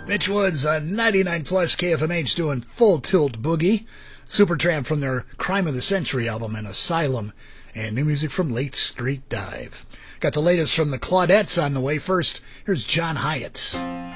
Mitch Woods on 99 plus KFMH doing Full Tilt Boogie. Supertramp from their Crime of the Century album and Asylum. And new music from Late Street Dive. Got the latest from the Claudettes on the way. First, here's John Hyatt.